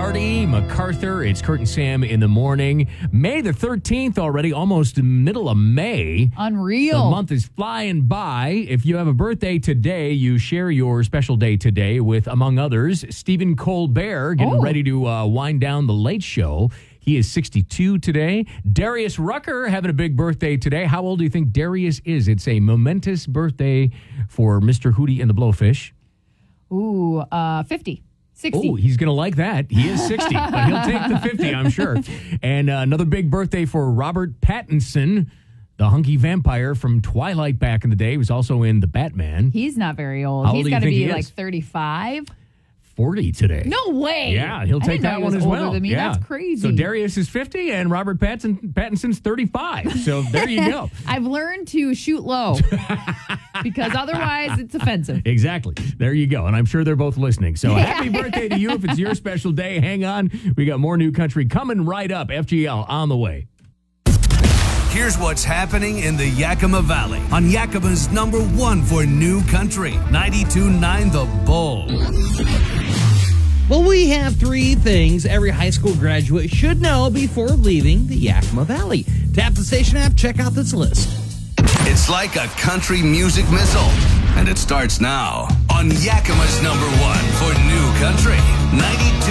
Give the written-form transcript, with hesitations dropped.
Marty MacArthur. It's Kurt and Sam in the morning. May the 13th already, almost the middle of May. Unreal. The month is flying by. If you have a birthday today, you share your special day today with, among others, Stephen Colbert, getting ready to wind down the Late Show. He is 62 today. Darius Rucker having a big birthday today. How old do you think Darius is? It's a momentous birthday for Mr. Hootie and the Blowfish. 50. 60. Oh, he's going to like that. He is 60, but he'll take the 50, I'm sure. And another big birthday for Robert Pattinson, the hunky vampire from Twilight back in the day. He was also in The Batman. He's not very old. How old He's do you got to think be he like is? 35. 40 today. No way. Yeah, he'll take that one as well. Older than me. Yeah. That's crazy. So Darius is 50 and Robert Pattinson's 35. So there you go. I've learned to shoot low because otherwise it's offensive. Exactly. There you go. And I'm sure they're both listening. So happy birthday to you if it's your special day. Hang on. We got more new country coming right up. FGL on the way. Here's what's happening in the Yakima Valley on Yakima's #1 for new country, 92.9 The Bull. Well, we have 3 things every high school graduate should know before leaving the Yakima Valley. Tap the station app, check out this list. It's like a country music missile, and it starts now on Yakima's #1 for new country, 92.